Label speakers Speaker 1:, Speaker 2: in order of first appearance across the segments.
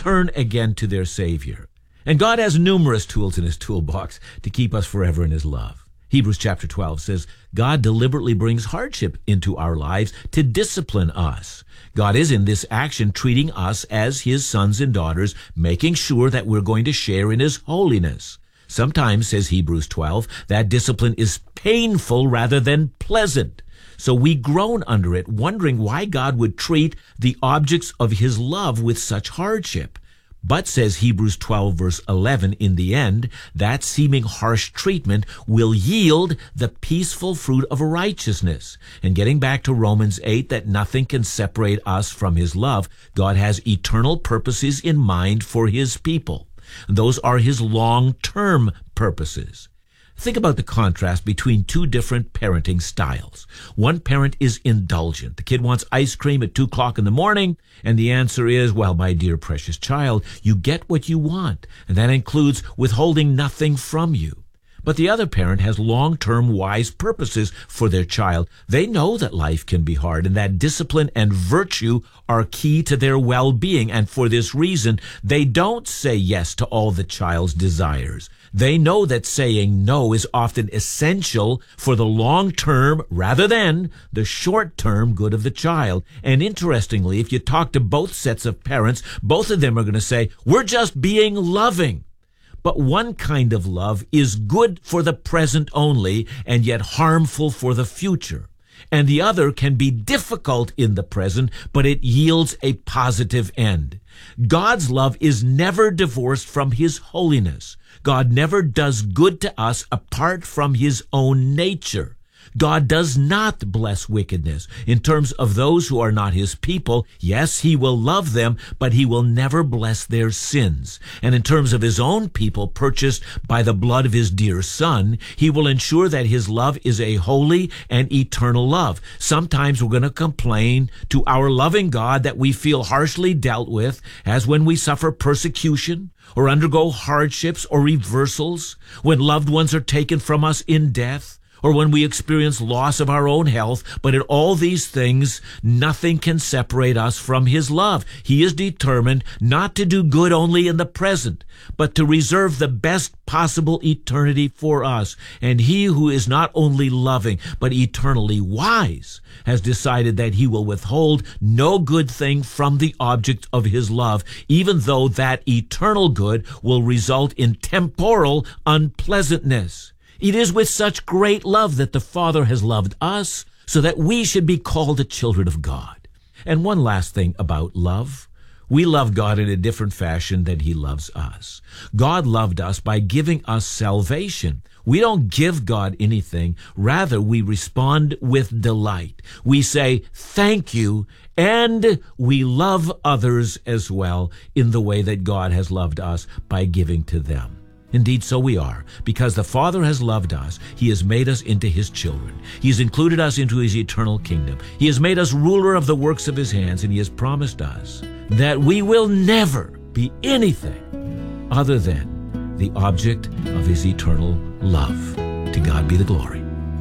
Speaker 1: turn again to their Savior. And God has numerous tools in his toolbox to keep us forever in his love. Hebrews chapter 12 says, God deliberately brings hardship into our lives to discipline us. God is in this action treating us as his sons and daughters, making sure that we're going to share in his holiness. Sometimes, says Hebrews 12, that discipline is painful rather than pleasant. So we groan under it, wondering why God would treat the objects of his love with such hardship. But, says Hebrews 12, verse 11, in the end, that seeming harsh treatment will yield the peaceful fruit of righteousness. And getting back to Romans 8, that nothing can separate us from his love, God has eternal purposes in mind for his people. Those are his long-term purposes. Think about the contrast between two different parenting styles. One parent is indulgent. The kid wants ice cream at 2 o'clock in the morning, and the answer is, well, my dear precious child, you get what you want, and that includes withholding nothing from you. But the other parent has long-term wise purposes for their child. They know that life can be hard and that discipline and virtue are key to their well-being, and for this reason, they don't say yes to all the child's desires. They know that saying no is often essential for the long-term rather than the short-term good of the child. And interestingly, if you talk to both sets of parents, both of them are going to say, we're just being loving. But one kind of love is good for the present only and yet harmful for the future. And the other can be difficult in the present, but it yields a positive end. God's love is never divorced from his holiness. God never does good to us apart from his own nature. God does not bless wickedness. In terms of those who are not his people, yes, he will love them, but he will never bless their sins. And in terms of his own people purchased by the blood of his dear Son, he will ensure that his love is a holy and eternal love. Sometimes we're going to complain to our loving God that we feel harshly dealt with, as when we suffer persecution or undergo hardships or reversals, when loved ones are taken from us in death, or when we experience loss of our own health. But in all these things, nothing can separate us from his love. He is determined not to do good only in the present, but to reserve the best possible eternity for us. And he who is not only loving, but eternally wise, has decided that he will withhold no good thing from the object of his love, even though that eternal good will result in temporal unpleasantness. It is with such great love that the Father has loved us, so that we should be called the children of God. And one last thing about love. We love God in a different fashion than he loves us. God loved us by giving us salvation. We don't give God anything. Rather, we respond with delight. We say, thank you, and we love others as well in the way that God has loved us by giving to them. Indeed, so we are. Because the Father has loved us, he has made us into his children. He has included us into his eternal kingdom. He has made us ruler of the works of his hands, and he has promised us that we will never be anything other than the object of his eternal love. To God be the glory.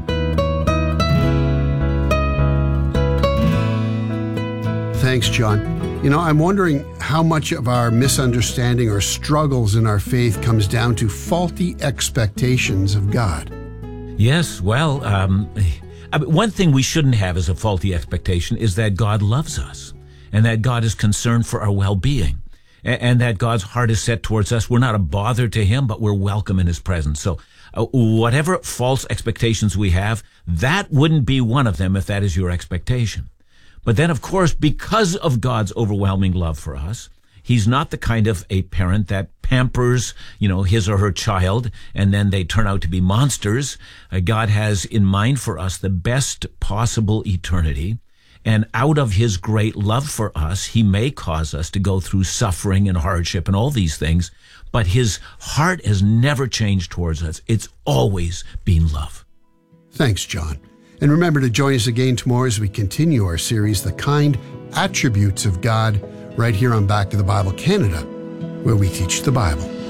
Speaker 2: Thanks, John. You know, I'm wondering how much of our misunderstanding or struggles in our faith comes down to faulty expectations of God.
Speaker 1: Yes, well, one thing we shouldn't have as a faulty expectation is that God loves us and that God is concerned for our well-being and that God's heart is set towards us. We're not a bother to him, but we're welcome in his presence. So whatever false expectations we have, that wouldn't be one of them if that is your expectation. But then, of course, because of God's overwhelming love for us, he's not the kind of a parent that pampers, his or her child, and then they turn out to be monsters. God has in mind for us the best possible eternity. And out of his great love for us, he may cause us to go through suffering and hardship and all these things. But his heart has never changed towards us. It's always been love.
Speaker 2: Thanks, John. And remember to join us again tomorrow as we continue our series, The Kind Attributes of God, right here on Back to the Bible Canada, where we teach the Bible.